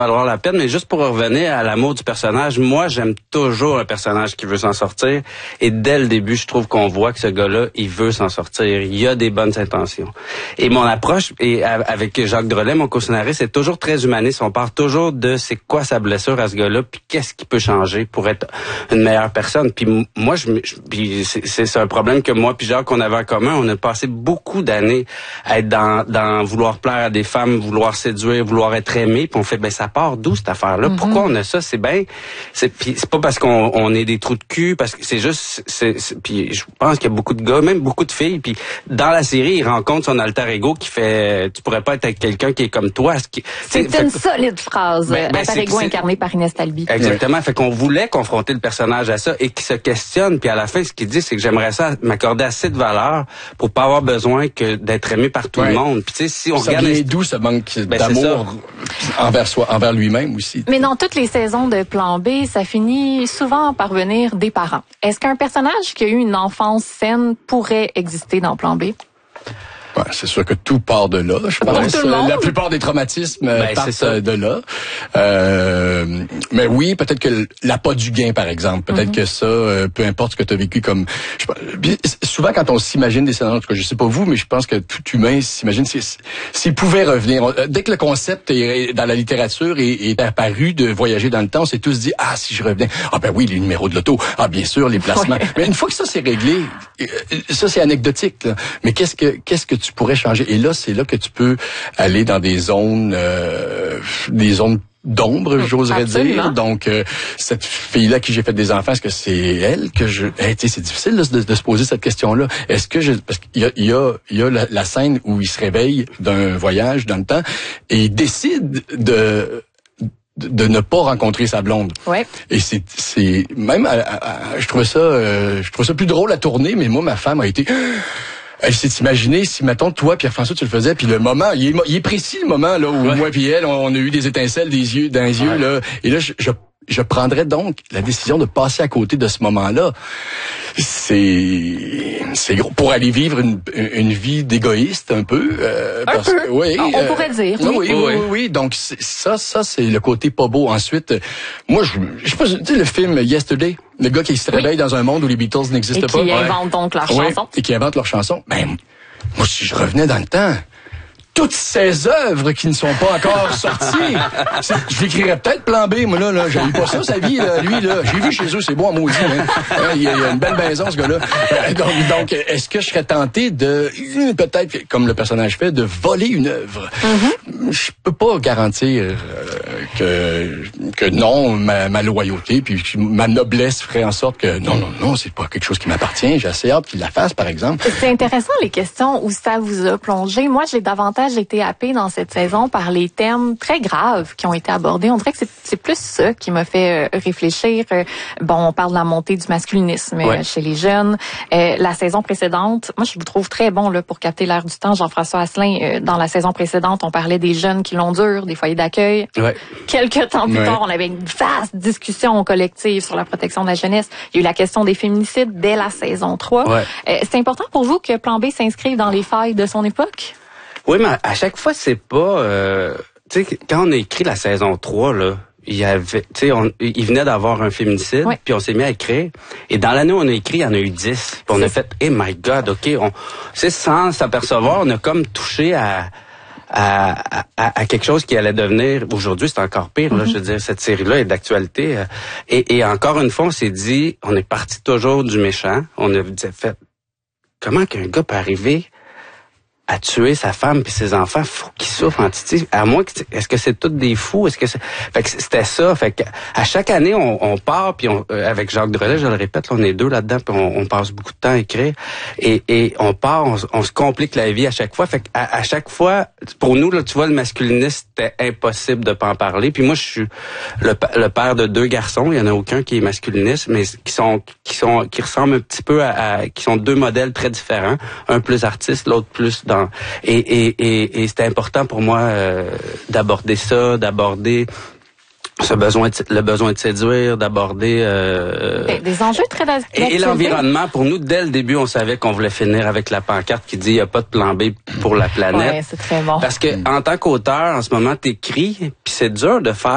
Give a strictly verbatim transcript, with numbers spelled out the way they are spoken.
valoir la peine, mais juste pour revenir à l'amour du personnage, moi, j'aime toujours un personnage qui veut s'en sortir. Et dès le début, je trouve qu'on voit que ce gars-là, il veut s'en sortir. Il a des bonnes intentions. Et mon approche, et avec Jacques Drolet, mon co-scénariste, c'est toujours très humaniste. On part toujours de c'est quoi sa blessure à ce gars-là, puis qu'est-ce qui peut changer pour être une meilleure personne. Puis moi, je, je puis c'est, c'est un problème que moi puis Jacques, qu'on avait en commun. On a passé beaucoup d'années à être dans, dans vouloir plaire à des femmes, vouloir séduire, vouloir être aimé. Puis on fait, ben ça part d'où cette affaire-là? Mm-hmm. Pourquoi on a ça? C'est bien... C'est, pis c'est pas parce qu'on on est des trous de cul, parce que c'est juste... C'est, c'est, puis je pense qu'il y a beaucoup de gars, même beaucoup de filles, puis dans la série, il rencontre son alter ego qui fait... Tu pourrais pas être avec quelqu'un qui est comme toi. Ce qui, c'est une fait, solide phrase, ben, ben, alter ego incarné par Inès Talby. Exactement. Ouais. Fait qu'on voulait confronter le personnage à ça et qu'il se questionne, puis à la fin, ce qu'il dit, c'est que j'aimerais ça m'accorder assez de valeur pour pas avoir besoin que d'être aimé par tout ouais. le monde. Puis tu sais, si on ça regarde... vient d'où ce manque ben, d'amour envers soi, envers lui-même aussi. Mais dans toutes les saisons de Plan B, ça finit souvent par venir des parents. Est-ce qu'un personnage qui a eu une enfance saine pourrait exister dans Plan B? Ouais, c'est sûr que tout part de là, je pense. Euh, la plupart des traumatismes ben, partent de là. Euh, mais oui, peut-être que l'appât du gain, par exemple, peut-être mm-hmm. que ça, euh, peu importe ce que tu as vécu comme... Je, souvent, quand on s'imagine des scénarios, en tout cas, je sais pas vous, mais je pense que tout humain s'imagine s'il pouvait revenir. On, dès que le concept est dans la littérature est, est apparu de voyager dans le temps, on s'est tous dit, ah, si je revenais, ah ben oui, les numéros de l'auto, ah bien sûr, les placements. Ouais. Mais une fois que ça c'est réglé, ça c'est anecdotique, là. Mais qu'est-ce que qu'est-ce que tu pourrais changer? Et là, c'est là que tu peux aller dans des zones, euh, des zones d'ombre, j'oserais Absolument. dire. Donc, euh, cette fille-là qui j'ai fait des enfants, est-ce que c'est elle que je... Hey, tu sais, c'est difficile là, de, de se poser cette question-là. Est-ce que je... Parce qu'il y a, il y a, il y a la, la scène où il se réveille d'un voyage dans le temps et il décide de... de ne pas rencontrer sa blonde. Ouais. Et c'est c'est même à, à, à, je trouvais ça euh, je trouvais ça plus drôle à tourner, mais moi ma femme a été elle s'est imaginée si mettons toi Pierre-François tu le faisais, puis le moment il est, il est précis le moment là où ouais. moi puis elle on, on a eu des étincelles des yeux dans les ouais. yeux là et là je, je je prendrais donc la décision de passer à côté de ce moment-là. C'est c'est gros pour aller vivre une une vie d'égoïste un peu. Euh, un parce peu. Que, oui, on euh, pourrait dire. Oui, oui, oui. oui, oui. Donc ça, ça c'est le côté pas beau. Ensuite, moi, je, je sais pas, tu sais le film Yesterday, le gars qui se réveille oui. dans un monde où les Beatles n'existent pas. Et qui invente ouais. donc leur oui, chanson. Et qui invente leur chanson. Ben moi, si je revenais dans le temps. Toutes ces œuvres qui ne sont pas encore sorties. Je l'écrirais peut-être Plan B, moi, là, là. J'ai eu pas ça, sa vie, là, lui, là. J'ai vu chez eux, c'est bon en maudit, hein. Il y a, il y a une belle maison, ce gars-là. Donc, donc, est-ce que je serais tenté de, peut-être, comme le personnage fait, de voler une œuvre? Mm-hmm. Je peux pas garantir que, que non, ma, ma loyauté, puis ma noblesse ferait en sorte que non, non, non, c'est pas quelque chose qui m'appartient. J'ai assez hâte qu'il la fasse, par exemple. C'est intéressant, les questions où ça vous a plongé. Moi, j'ai davantage j'ai été happée dans cette saison par les thèmes très graves qui ont été abordés. On dirait que c'est, c'est plus ça qui m'a fait euh, réfléchir. Euh, bon, on parle de la montée du masculinisme ouais. euh, chez les jeunes. Euh, la saison précédente, moi, je vous trouve très bon là pour capter l'air du temps. Jean-François Asselin, euh, dans la saison précédente, on parlait des jeunes qui l'ont dur, des foyers d'accueil. Ouais. Quelques temps plus ouais. tard, on avait une vaste discussion collective sur la protection de la jeunesse. Il y a eu la question des féminicides dès la saison trois. Ouais. Euh, c'est important pour vous que Plan B s'inscrive dans les failles de son époque? Oui, mais à chaque fois, c'est pas... Euh, tu sais, quand on a écrit la saison trois, là, il y avait... Tu sais, il venait d'avoir un féminicide, oui. puis on s'est mis à écrire. Et dans l'année où on a écrit, il y en a eu dix. Puis on a fait, « Eh my God, OK. » on, c'est sans s'apercevoir, on a comme touché à... À, à, à quelque chose qui allait devenir... Aujourd'hui, c'est encore pire. Là, mm-hmm. Je veux dire, cette série-là est d'actualité. Et, et encore une fois, on s'est dit... On est parti toujours du méchant. On a fait... Comment qu'un gars peut arriver... à tuer sa femme puis ses enfants, faut qu'ils souffrent en titi. À moins que, est-ce que c'est tous des fous? Est-ce que c'est, fait que c'était ça. Fait que, à chaque année, on, on part puis on, euh, avec Jacques Drolet, je le répète, là, on est deux là-dedans puis on, on passe beaucoup de temps à écrire et, et on part, on, on se complique la vie à chaque fois. Fait que, à, à chaque fois, pour nous, là, tu vois, le masculinisme, c'était impossible de pas en parler. Puis moi, je suis le, le père de deux garçons. Il y en a aucun qui est masculiniste, mais qui sont, qui sont, qui ressemblent un petit peu à, à qui sont deux modèles très différents. Un plus artiste, l'autre plus dans Et, et, et, et c'était important pour moi euh, d'aborder ça, d'aborder ce besoin, de, le besoin de séduire, d'aborder euh, des, des enjeux très et, et l'environnement. Pour nous, dès le début, on savait qu'on voulait finir avec la pancarte qui dit il y a pas de plan B pour la planète. Ouais, c'est très bon. Parce que en tant qu'auteur, en ce moment, t'écris, puis c'est dur de faire.